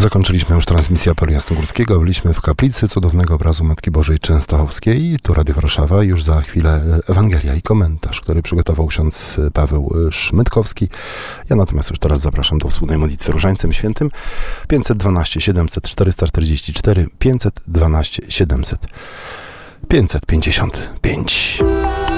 Zakończyliśmy już transmisję apelu jasnogórskiego. Byliśmy w kaplicy cudownego obrazu Matki Bożej Częstochowskiej. Tu Radio Warszawa. Już za chwilę Ewangelia i komentarz, który przygotował ksiądz Paweł Szmytkowski. Ja natomiast już teraz zapraszam do wspólnej modlitwy Różańcem Świętym. 512 700 444 512 700 555.